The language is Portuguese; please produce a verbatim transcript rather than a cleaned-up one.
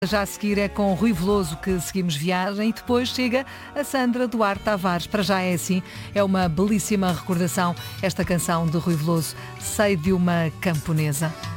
Já a seguir é com Rui Veloso que seguimos viagem e depois chega a Sandra Duarte Tavares. Para já é assim, é uma belíssima recordação esta canção de Rui Veloso, Sei de uma Camponesa.